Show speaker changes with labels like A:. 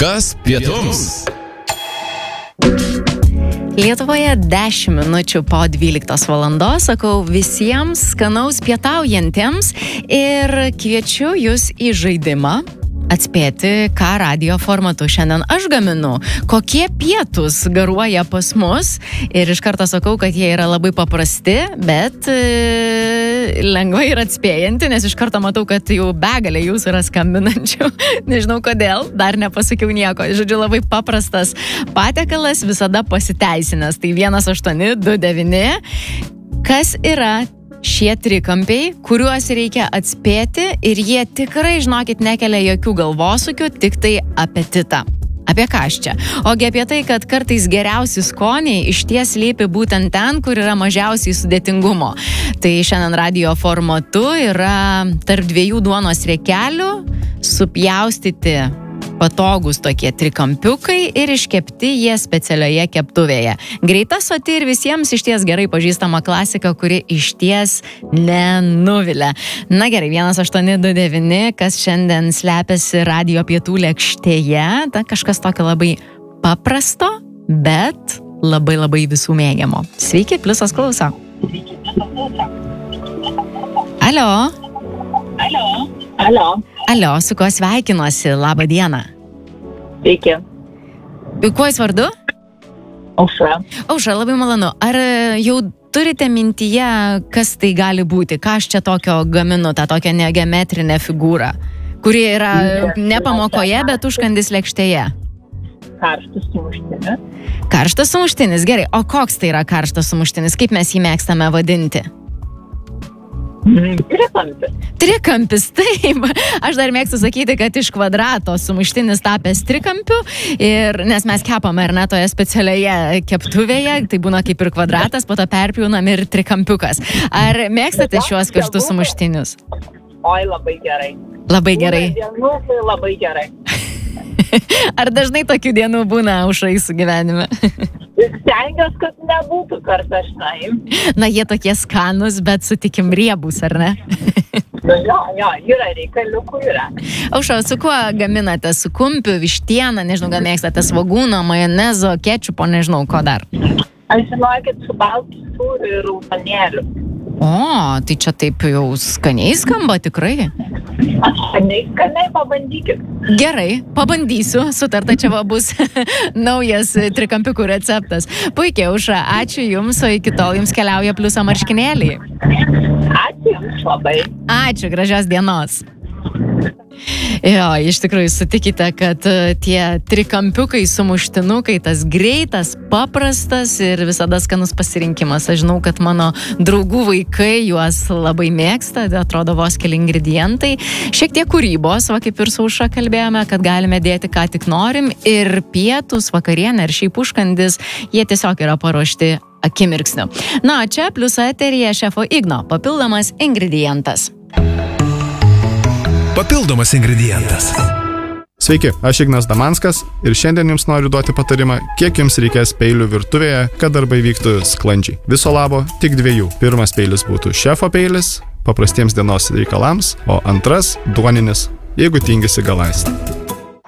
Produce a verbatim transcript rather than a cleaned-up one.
A: Kas pietums?
B: Lietuvoje dešimt minučių po dvyliktos valandos sakau visiems skanaus pietaujantiems ir kviečiu jūs į žaidimą atspėti, ką radio formatu šiandien aš gaminu, kokie pietus garuoja pas mus ir iš karto sakau, kad jie yra labai paprasti, bet e, lengvai ir atspėjanti, nes iš karto matau, kad jau begalė jūsų yra skambinančių, nežinau kodėl, dar nepasakiau nieko, žodžiu, labai paprastas patiekalas, visada pasiteisinęs, tai vienas aštuoni du devyni, kas yra šie trikampiai, kuriuos reikia atspėti ir jie tikrai, žinokit, nekelia jokių galvosukių, tik tai apetitą. Apie ką aš čia? Ogi apie tai, kad kartais geriausi skoniai išties slypi būtent ten, kur yra mažiausiai sudėtingumo. Tai šiandien radio formatu yra tarp dviejų duonos riekelių supjaustyti patogus tokie trikampiukai ir iškepti jie specialioje keptuvėje. Greita, soti ir visiems išties gerai pažįstama klasika, kuri išties nenuvilia. Na gerai, vienas aštuoni du devyni, kas šiandien slepiasi radio pietų lėkštėje, ta kažkas tokio labai paprasto, bet labai labai visų mėgiamo. Sveiki, pliusas klauso. Alio.
C: Alio. Alio.
B: Alio, su kuo sveikinuosi? Labą dieną.
C: Sveiki.
B: Kuo jūs vardu?
C: Aušra.
B: Aušra, labai malonu. Ar jau turite mintyje, kas tai gali būti? Ką aš čia tokio gaminu, tą tokią negeometrinę figūrą, kuri yra ne pamokoje, bet užkandis lėkštėje?
C: Karštas sumuštinis.
B: Karštas sumuštinis, gerai. O koks tai yra karštas sumuštinis? Kaip mes jį mėgstame vadinti?
C: Mm, trikampis.
B: Trikampis, taip. Aš dar mėgstu sakyti, kad iš kvadrato sumuštinis tapęs trikampiu, ir, nes mes kepame ar ne toje specialioje keptuvėje, tai būna kaip ir kvadratas, po to perpjaunam ir trikampiukas. Ar mėgstate šiuos karštus sumuštinius?
C: Oi, labai gerai.
B: Labai gerai.
C: Dienų, tai labai gerai.
B: Ar dažnai tokių dienų būna, Aušra, jūsų gyvenime?
C: Stengiuosi, kad nebūtų kardažnai.
B: Na, jie tokie skanus, bet sutikim riebus, ar ne?
C: Jo, jo, yra reikaliukų, yra.
B: Aušra, su kuo gaminate? Su kumpiu, vištiena, nežinau, gal mėgstate svogūno, majonezo, kečupo, nežinau, ko dar?
C: Aš žinokit su baltu sūriu ir rautonėliu.
B: O, tai čia taip jau skaniai skamba, tikrai.
C: Skaniai, skaniai, pabandykit.
B: Gerai, pabandysiu, sutarta, čia va bus naujas trikampiukų receptas. Puikiai, Aušra, ačiū Jums, o iki tol Jums keliauja pliuso marškinėliai.
C: Ačiū Jums labai.
B: Ačiū, gražios dienos. Jo, iš tikrųjų sutikite, kad tie trikampiukai sumuštinukai, tas greitas, paprastas ir visada skanus pasirinkimas. Aš žinau, kad mano draugų vaikai juos labai mėgsta, atrodo vos keli ingredientai. Šiek tiek kūrybos, va kaip ir su Aušra kalbėjome, kad galime dėti ką tik norim, ir pietus, vakarienė ir šiaip užkandis, jie tiesiog yra paruošti akimirksniu. Na, čia pliuso eteryje šefo Igno papildomas ingredientas.
A: Papildomas ingredientas.
D: Sveiki, aš Ignas Damanskas ir šiandien Jums noriu duoti patarimą, kiek Jums reikės peilių virtuvėje, kad darbai vyktų sklandžiai. Viso labo tik dviejų. Pirmas peilis būtų šefo peilis, paprastiems dienos reikalams, o antras duoninis, jeigu tingisi galais.